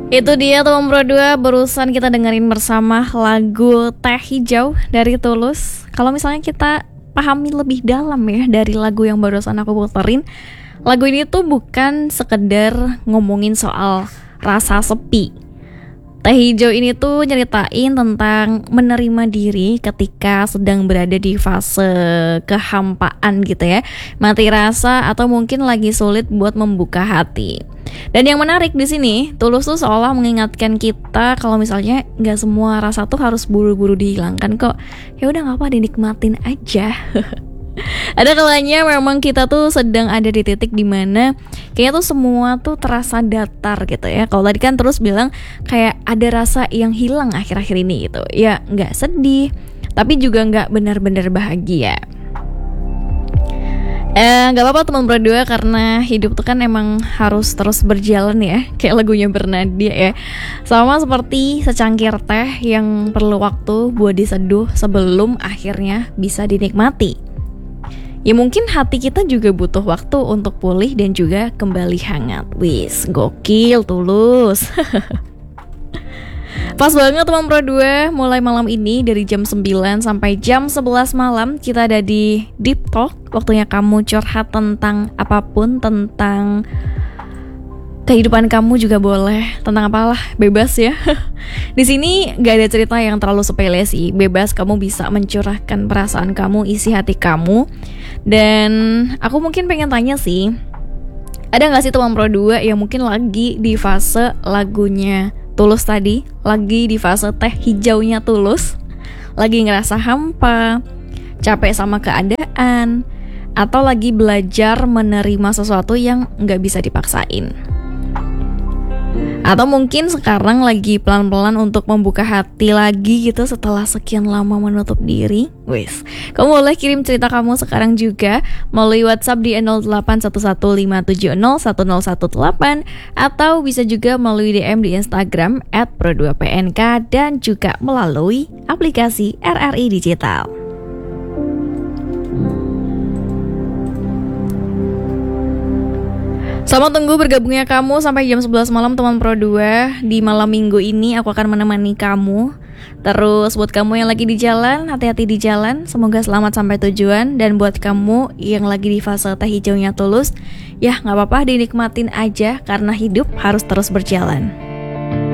Itu dia teman Pro 2, barusan kita dengerin bersama lagu Teh Hijau dari Tulus. Kalau misalnya kita pahami lebih dalam ya dari lagu yang barusan aku puterin, lagu ini tuh bukan sekedar ngomongin soal rasa sepi. Teh Hijau ini tuh nyeritain tentang menerima diri ketika sedang berada di fase kehampaan gitu ya, mati rasa atau mungkin lagi sulit buat membuka hati. Dan yang menarik di sini, Tulus tuh seolah mengingatkan kita kalau misalnya nggak semua rasa tuh harus buru-buru dihilangkan kok. Ya udah nggak apa, dinikmatin aja. Ada kalanya memang kita tuh sedang ada di titik dimana kayaknya tuh semua tuh terasa datar gitu ya. Kalau tadi kan terus bilang kayak ada rasa yang hilang akhir-akhir ini gitu. Ya nggak sedih, tapi juga nggak benar-benar bahagia. Gak apa-apa teman berdua, karena hidup tuh kan emang harus terus berjalan ya. Kayak lagunya Bernadia ya. Sama seperti secangkir teh yang perlu waktu buat diseduh sebelum akhirnya bisa dinikmati. Ya mungkin hati kita juga butuh waktu untuk pulih dan juga kembali hangat. Wis, gokil Tulus. Pas banget teman Pro 2, mulai malam ini dari jam 9 sampai jam 11 malam kita ada di Deep Talk. Waktunya kamu curhat tentang apapun, tentang kehidupan kamu juga boleh, tentang apalah, bebas ya. Di sini gak ada cerita yang terlalu sepele sih, bebas kamu bisa mencurahkan perasaan kamu, isi hati kamu. Dan aku mungkin pengen tanya sih, ada gak sih teman Pro 2 yang mungkin lagi di fase lagunya Tulus tadi, lagi di fase teh hijaunya Tulus, lagi ngerasa hampa, capek sama keadaan, atau lagi belajar menerima sesuatu yang gak bisa dipaksain. Atau mungkin sekarang lagi pelan-pelan untuk membuka hati lagi gitu setelah sekian lama menutup diri. Wis, kamu boleh kirim cerita kamu sekarang juga melalui WhatsApp di 081157010118 atau bisa juga melalui DM di Instagram @pro2pnk dan juga melalui aplikasi RRI Digital. Selamat tunggu bergabungnya kamu sampai jam 11 malam teman Pro 2. Di malam minggu ini aku akan menemani kamu. Terus buat kamu yang lagi di jalan, hati-hati di jalan, semoga selamat sampai tujuan. Dan buat kamu yang lagi di fase teh hijaunya Tulus, ya gak apa-apa, dinikmatin aja karena hidup harus terus berjalan.